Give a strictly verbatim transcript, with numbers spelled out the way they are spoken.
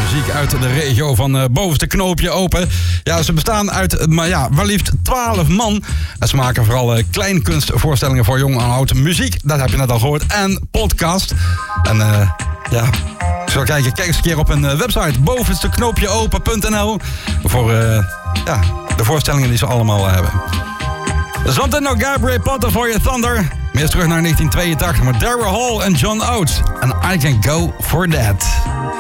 muziek uit de regio van uh, Bovenste Knoopje Open. Ja, ze bestaan uit uh, maar ja, maar liefst twaalf man. En ze maken vooral uh, kleinkunstvoorstellingen voor jong en oud. Muziek, dat heb je net al gehoord. En podcast. En uh, ja... Ik zal kijken, kijk eens een keer op hun uh, website bovenste knoopje open punt n l voor uh, ja, de voorstellingen die ze allemaal uh, hebben. Zometeen nog Gabriel Potter voor je Thunder. Meer terug naar negentien tweeëntachtig met Daryl Hall en John Oates. And I Can Go For That.